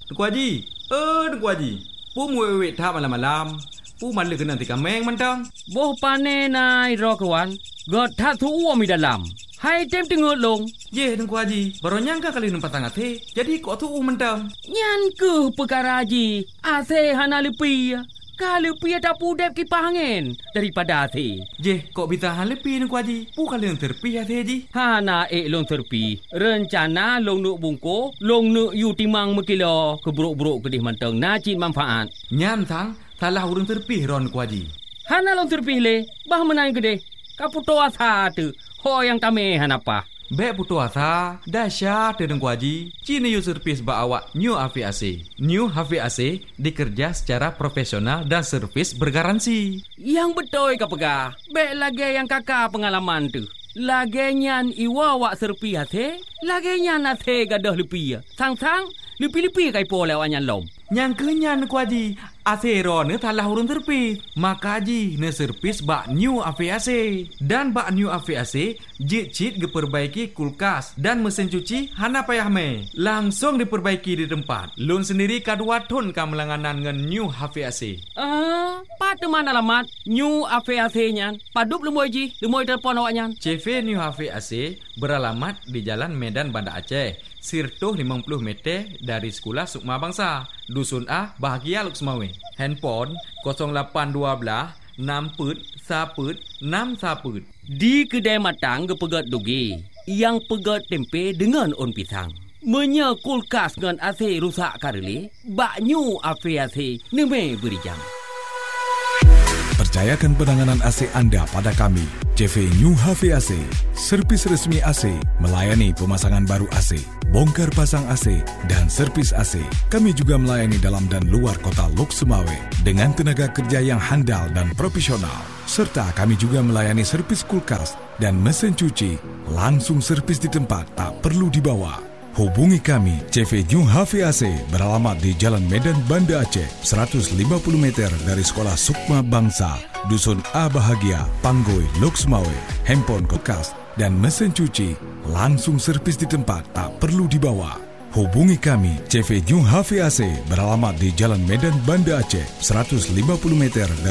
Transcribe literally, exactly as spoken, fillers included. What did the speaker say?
Tengku Haji. Eh, Tengku Haji. Pu muwe thap malam-malam. Pu man le kena tika meng mantang. Boh pane nai ro kawan. God tha thu uo mi dalam. Hai tem tengok long. Ye Tengku Haji, baru nyangka kali nampak tangan teh. Jadi kok tu mantang. Nyan ke perkara Haji. Ase hana lepi. Kalau pi tak pudep kipas angin daripada ase. Je, kok bisa hal lepi Tengku Haji? Pu kali yang terpi hati Haji. Hana ek long terpi. Rencana long nuk bungko, long nuk yu timang mekilo keburuk-buruk kedih mantang najin manfaat. Nyan tang, salah urun terpi ron Tengku Haji. Hana long terpi le, bah menai kedih. Kaputo asa tu, ho yang tame hanapa. Bek putu asa, dahsyat Tengku Haji. Cini yu servis ba awak New H V A C. New H V A C dikerja secara profesional dan servis bergaransi. Yang betul ka pegah. Bek lagi yang kakak pengalaman tu. Lagi nyan iwa wak serpi hati. Lagi nyan hati gadah lepi. Sang-sang, lepi-lepi kai po lewat nyan lom. Yang kenyan Tengku Haji. Asero ne talah urun terpis. Maka Haji ne servis bak New H V A C. Dan bak New H V A C jit-jit diperbaiki kulkas dan mesin cuci hana payah me. Langsung diperbaiki di tempat. Lun sendiri kadua ton kamelanganan ngan New H V A C. Ah, pada mana alamat New H V A C nyan? Padup lemoi Ji, lemoi telefon awak nyan. C V New H V A C beralamat di Jalan Medan Banda Aceh. Sirtuh lima puluh meter dari Sekolah Sukma Bangsa. Dusun A, Bahagia Luk Semawe. Handphone kosong lapan dua enam put saput enam saput. Di kedai matang ke pegat doge. Yang pegat tempe dengan on pisang. Menya kulkas dengan A C rusak karele. Bak New H V A C neme beri jam. Percayakan penanganan A C anda pada kami. C V New H V A C, servis resmi A C, melayani pemasangan baru A C, bongkar pasang A C, dan servis A C. Kami juga melayani dalam dan luar kota Luk Semawe dengan tenaga kerja yang handal dan profesional. Serta kami juga melayani servis kulkas dan mesin cuci, langsung servis di tempat, tak perlu dibawa. Hubungi kami, C V New H V A C beralamat di Jalan Medan Banda Aceh, seratus lima puluh meter dari Sekolah Sukma Bangsa, Dusun A Bahagia, Panggoi, Luk Semawe. Handphone, kulkas, dan mesin cuci, langsung servis di tempat, tak perlu dibawa. Hubungi kami, C V New H V A C beralamat di Jalan Medan Banda Aceh, seratus lima puluh meter dari